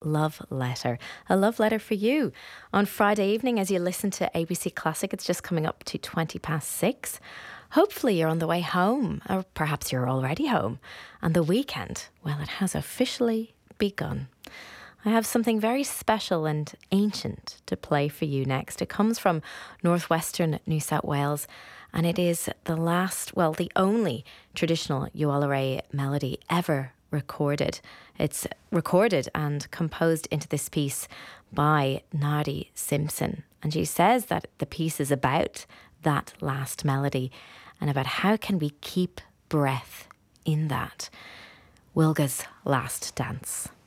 Love Letter. A love letter for you. On Friday evening, as you listen to ABC Classic, it's just coming up to 6:20. Hopefully you're on the way home, or perhaps you're already home. And the weekend, well, it has officially begun. I have something very special and ancient to play for you next. It comes from northwestern New South Wales, and it is the only traditional Ualaré melody ever recorded. It's recorded and composed into this piece by Nadi Simpson. And she says that the piece is about that last melody and about how can we keep breath in that. Wilga's Last Dance.